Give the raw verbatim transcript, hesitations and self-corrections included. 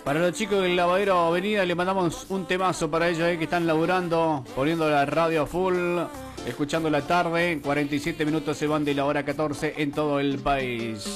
Para los chicos del lavadero Avenida le mandamos un temazo para ellos eh, que están laburando, poniendo la radio full, escuchando la tarde. cuarenta y siete minutos se van de la hora catorce en todo el país.